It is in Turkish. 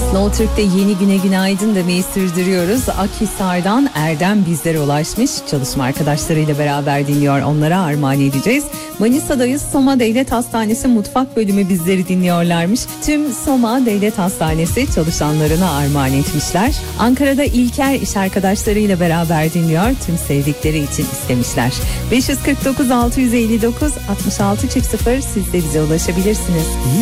Slow Türk'te yeni güne günaydın demeyi sürdürüyoruz. Akhisar'dan Erdem bizlere ulaşmış. Çalışma arkadaşlarıyla beraber dinliyor. Onlara armağan edeceğiz. Manisa'dayız. Soma Devlet Hastanesi Mutfak Bölümü bizleri dinliyorlarmış. Tüm Soma Devlet Hastanesi çalışanlarına armağan etmişler. Ankara'da İlker iş arkadaşlarıyla beraber dinliyor. Tüm sevdikleri için istemişler. 549 659 66 00 siz de bize ulaşabilirsiniz.